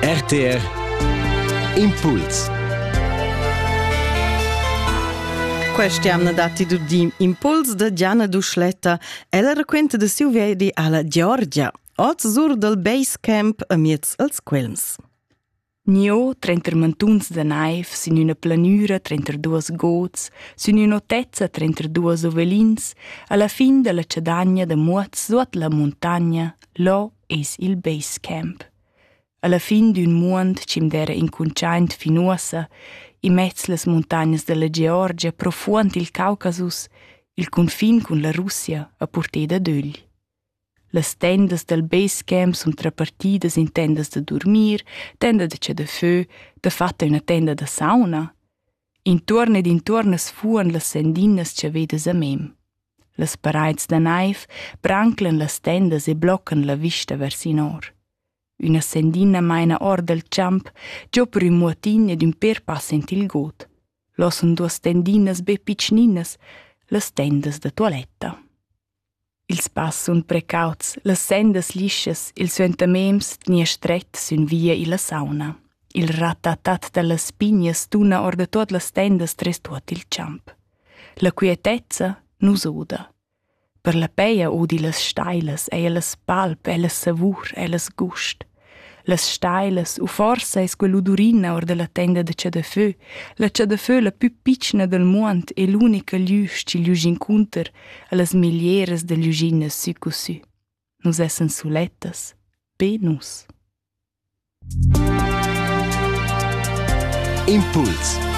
RTR Impuls. Questiamna dati di Impuls da Gianna Duschletta. Ella racconta de siu viadi alla Georgia. Oz sur del base camp amiez als quelms. Nio, 30 mantuns de naiv, sin una planura, 32 gots, sin una tezza, 32 ovelins, alla fin della cedagna de muoz suot la montagna, lo es il base camp. Alla fin d'un mond cimdera inconciaint finuosa, in mezz las montagnas della Georgia, profund il Caucasus, il confin con la Russia a portè da dögli. Las tendas del base camp sun trapartidas in tendas da dormir, tenda da c'è da fö, da fatta una tenda da sauna. Intorno ed intorno sfuan las sendinas c'è vedas a mem. Las paraids da naiv branclan las tendas e bloccan la vista vers in or. Una sendina maina or del camp, giò per un muatin ed un per passent il got. Lo son duas tendinas be piccninas, las tendas da toiletta. Ils pass sun precauts, las sendas liscias, il suentamems tnia stret sun via in la sauna. Il ratatat dallas pignas tuna or de tot las tendas tres tuot il camp. La quietezza nus oda. Per la peia odi las steilas, las palp, las savur, las gust. Las steilas, u forsa es quell'udurina or de la tenda de c'è da fö, la c'è da fö la più piccina del mond e l'unica lius ci lius incunter a las milieres de liusinas su così. Nus essen sulettas, pe nus. Impuls.